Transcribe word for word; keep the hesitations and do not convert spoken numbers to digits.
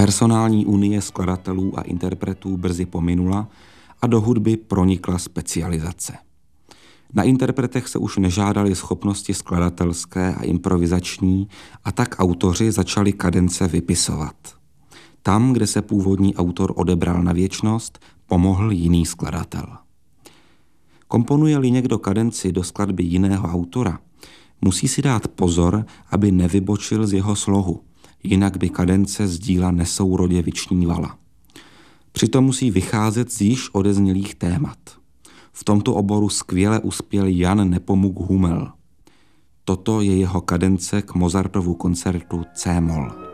Personální unie skladatelů a interpretů brzy pominula a do hudby pronikla specializace. Na interpretech se už nežádaly schopnosti skladatelské a improvizační a tak autoři začali kadence vypisovat. Tam, kde se původní autor odebral na věčnost, pomohl jiný skladatel. Komponuje-li někdo kadenci do skladby jiného autora, musí si dát pozor, aby nevybočil z jeho slohu, jinak by kadence z díla nesourodě vyčnívala. Přitom musí vycházet z již odeznělých témat. V tomto oboru skvěle uspěl Jan Nepomuk Humel. Toto je jeho kadence k Mozartovu koncertu C-moll.